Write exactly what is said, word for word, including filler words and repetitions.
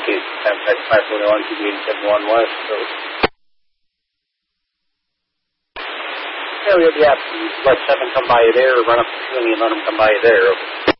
Northeast, contact five four one, two eight seven one West Coast. Yeah, we'll be happy to let seven come by you there, or run up to Sweeney and let them come by you there.